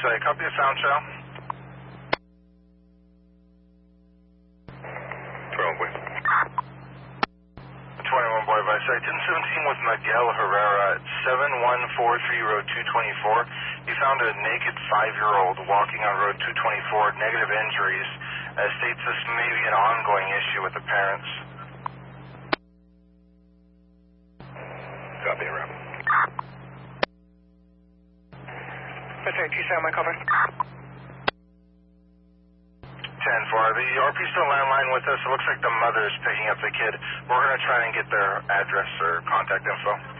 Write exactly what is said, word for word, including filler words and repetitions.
site. Copy the sound show. Probably. twenty-one boy by site. ten seventeen with Miguel Herrera at seven one four three Road two twenty-four. He found a naked five-year-old walking on Road two twenty-four, negative injuries. Uh, states this may be an ongoing issue with the parents. Copy, Rob. That's right, two seven, my cover. ten four. The R P still landline with us. It looks like the mother is picking up the kid. We're going to try and get their address or contact info.